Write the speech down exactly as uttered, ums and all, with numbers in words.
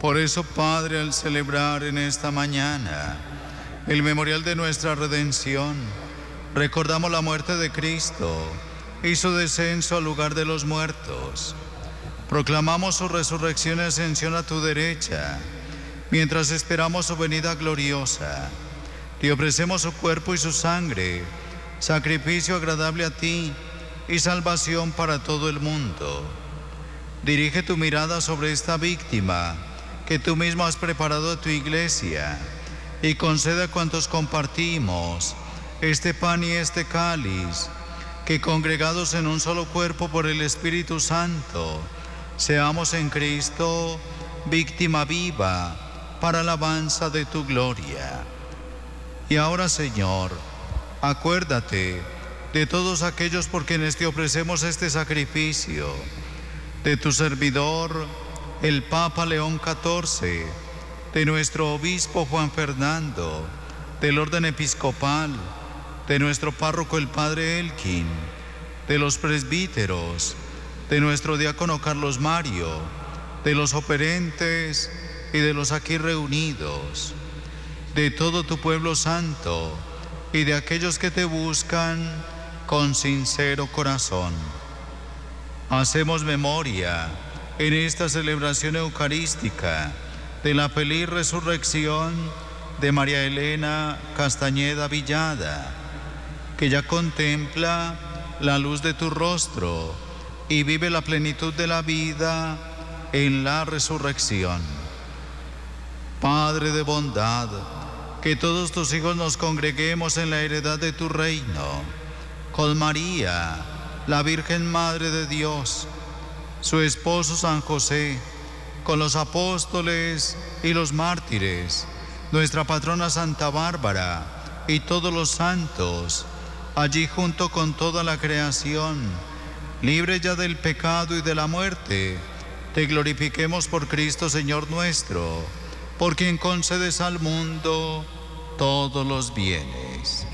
Por eso, Padre, al celebrar en esta mañana el memorial de nuestra redención, recordamos la muerte de Cristo y su descenso al lugar de los muertos. Proclamamos su resurrección y ascensión a tu derecha, mientras esperamos su venida gloriosa. Te ofrecemos su cuerpo y su sangre, sacrificio agradable a ti y salvación para todo el mundo. Dirige tu mirada sobre esta víctima que tú mismo has preparado a tu iglesia, y concede a cuantos compartimos este pan y este cáliz, que congregados en un solo cuerpo por el Espíritu Santo, seamos en Cristo víctima viva para alabanza de tu gloria. Y ahora, Señor, acuérdate de todos aquellos por quienes te ofrecemos este sacrificio, de tu servidor, el Papa León catorce, de nuestro obispo Juan Fernando, del orden episcopal, de nuestro párroco el Padre Elkin, de los presbíteros, de nuestro diácono Carlos Mario, de los operentes y de los aquí reunidos, de todo tu pueblo santo y de aquellos que te buscan con sincero corazón. Hacemos memoria en esta celebración eucarística de la feliz resurrección de María Elena Castañeda Villada, que ya contempla la luz de tu rostro y vive la plenitud de la vida en la resurrección. Padre de bondad, que todos tus hijos nos congreguemos en la heredad de tu reino, con María, la Virgen Madre de Dios, su esposo San José, con los apóstoles y los mártires, nuestra patrona Santa Bárbara y todos los santos, allí junto con toda la creación, libre ya del pecado y de la muerte, te glorifiquemos por Cristo Señor nuestro, por quien concedes al mundo todos los bienes.